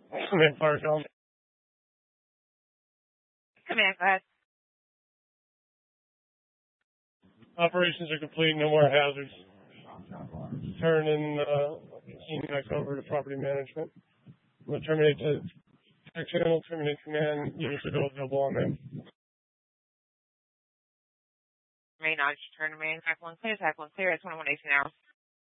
Command fire call. Command, go ahead. Operations are complete, no more hazards. Turning back over to property management. I'm going to terminate the tech channel, terminate command, units are available on there. May not turn to main, attack 1 clear at 21:18 hours.